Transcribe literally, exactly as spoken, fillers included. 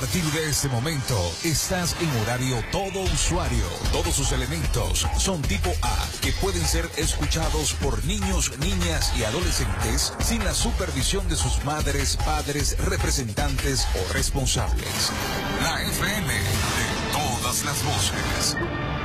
partir de este momento, estás en horario todo usuario. Todos sus elementos son tipo A, que pueden ser escuchados por niños, niñas y adolescentes sin la supervisión de sus madres, padres, representantes o responsables. La F M de todas las voces.